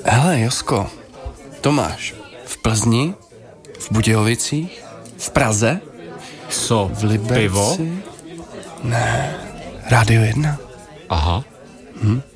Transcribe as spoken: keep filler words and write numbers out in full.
Hele, Josko, Tomáš, v Plzni, v Budějovicích, v Praze, Co, v Liberci... pivo? Ne, Rádio jedna. Aha. Hm?